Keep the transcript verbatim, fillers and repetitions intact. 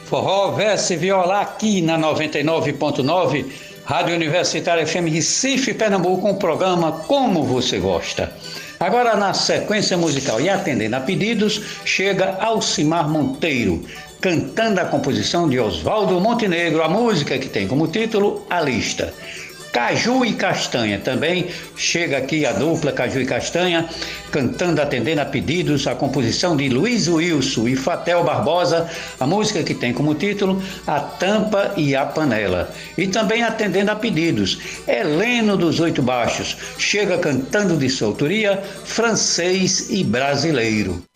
Forró, verso e viola aqui na noventa e nove ponto nove, Rádio Universitária F M Recife, Pernambuco, com o programa Como Você Gosta. Agora, na sequência musical e atendendo a pedidos, chega Alcimar Monteiro, cantando a composição de Oswaldo Montenegro, a música que tem como título A Lista. Caju e Castanha, também chega aqui a dupla Caju e Castanha, cantando, atendendo a pedidos, a composição de Luiz Wilson e Fatel Barbosa, a música que tem como título A Tampa e a Panela. E também atendendo a pedidos, Heleno dos Oito Baixos, chega cantando de sua autoria Francês e Brasileiro.